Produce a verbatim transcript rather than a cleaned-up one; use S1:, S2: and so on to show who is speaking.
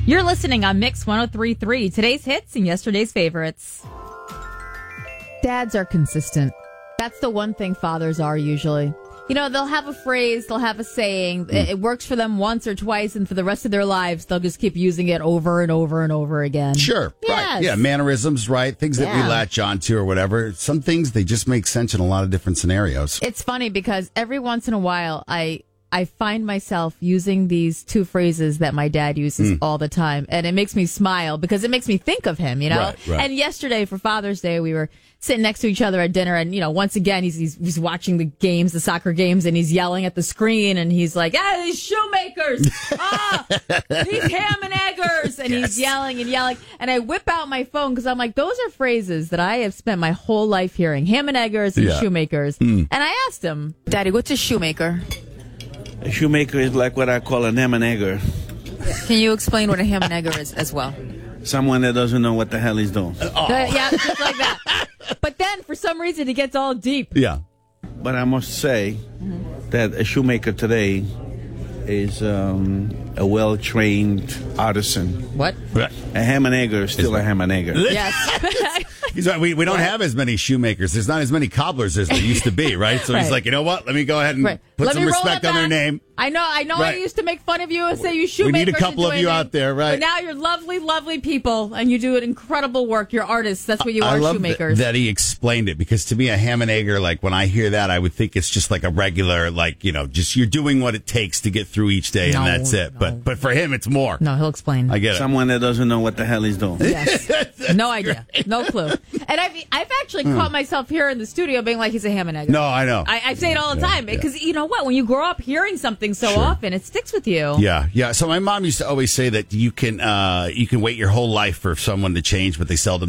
S1: You're listening on Mix one oh three point three. Today's hits and yesterday's favorites. Dads are consistent. That's the one thing fathers are usually. You know, they'll have a phrase, they'll have a saying. Mm. It works for them once or twice, and for the rest of their lives, they'll just keep using it over and over and over again.
S2: Sure.
S1: Yes.
S2: Right. Yeah, mannerisms, right? Things that
S1: yeah.
S2: we latch onto or whatever. Some things, they just make sense in a lot of different scenarios.
S1: It's funny because every once in a while, I... I find myself using these two phrases that my dad uses mm. all the time. And it makes me smile because it makes me think of him, you know?
S2: Right, right.
S1: And yesterday for Father's Day, we were sitting next to each other at dinner. And, you know, once again, he's, he's, he's watching the games, the soccer games, and he's yelling at the screen. And he's like, ah, these shoemakers, ah, these ham and eggers. And yes. he's yelling and yelling. And I whip out my phone because I'm like, those are phrases that I have spent my whole life hearing. Ham and eggers and yeah. shoemakers. Mm. And I asked him, Daddy, what's a shoemaker?
S3: A shoemaker is like what I call an ham and egger.
S1: Can you explain what a ham and egger is as well?
S3: Someone that doesn't know what the hell he's doing.
S1: Oh. Yeah, just like that. But then, for some reason, it gets all deep.
S2: Yeah.
S3: But I must say mm-hmm. that a shoemaker today is um, a well-trained artisan.
S1: What?
S3: A ham and egger is still is a ham and egger.
S1: Yes.
S2: He's right. We, we don't have as many shoemakers. There's not as many cobblers as there used to be, right? So right. he's like, you know what? Let me go ahead and right. put
S1: Let
S2: some respect on their name.
S1: I know I know
S2: right.
S1: I used to make fun of you and say you shoemakers.
S2: We need a couple of you out there, right?
S1: But now you're lovely, lovely people, and you do an incredible work. You're artists. That's what you
S2: I
S1: are,
S2: love
S1: shoemakers.
S2: Th- that he explained it, because to me, a ham and egger, like when I hear that, I would think it's just like a regular, like, you know, just you're doing what it takes to get through each day,
S1: no,
S2: and that's it.
S1: No.
S2: But but for him, it's more.
S1: No, he'll explain.
S2: I get it.
S3: Someone that doesn't know what the hell he's doing.
S1: Yes. No idea. No clue. And I've, I've actually mm. caught myself here in the studio being like, he's a ham and egger.
S2: No, I know.
S1: I, I say it all the
S2: yeah,
S1: time, because yeah. you know what? When you grow up hearing something so
S2: sure.
S1: often, it sticks with you.
S2: Yeah, yeah. So my mom used to always say that you can uh, you can wait your whole life for someone to change, but they seldom